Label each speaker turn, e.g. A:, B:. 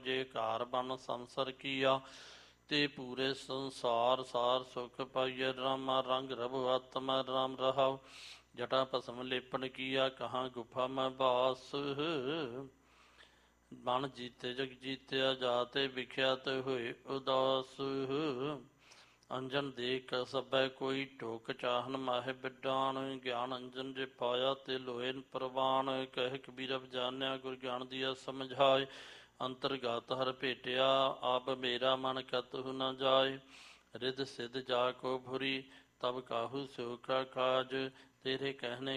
A: ਜੇ ਘਰ ਬਨ ਸੰਸਰ ਕੀਆ। ਤੇ ਪੂਰੇ ਸੰਸਾਰ ਸਾਰ ਸੁਖ ਪਾਈਐ ਰਾਮਾ। ਰੰਗ ਰਭੁ ਆਤਮਾ ਰਾਮ ਰਹਾਉ। ਜਟਾ ਭਸਮ ਲੇਪਨ ਕੀਆ ਕਹਾਂ ਗੁਫਾ ਮੈਂ ਬਾਸ। ਬਨ ਜੀਤੇ ਜਗ ਜੀਤਿਆ ਜਾਤੇ ਵਿਖਿਆਤ ਹੋਏ ਉਦਾਸ। ਅੰਜਨ ਦੇਖ ਸਭੈ ਕੋਈ ਟੋਕ ਚਾਹਨ ਮਾਹਿ ਬਿਡਾਨ। ਗਿਆਨ ਅੰਜਨ ਜੇ ਪਾਇਆ ਤੇ ਲੋਏ ਪ੍ਰਵਾਨ। ਕਹਿ ਕਬੀਰ ਜਾਣਿਆ ਗੁਰ ਗਿਆਨ ਦੀਆ ਸਮਝਾਏ। ਅੰਤਰਗਤ ਹਰ ਭੇਟਿਆ ਆਪ ਮੇਰਾ ਮਨ ਕਤਹੁ ਨ ਜਾਏ। ਰਿੱਧ ਸਿੱਧ ਜਾ ਕੋ ਭੁਰੀ ਤਬ ਕਾਹੂ ਸਿਉ ਕਾ ਕਾਜ। ਤੇਰੇ ਕਹਿਣੇ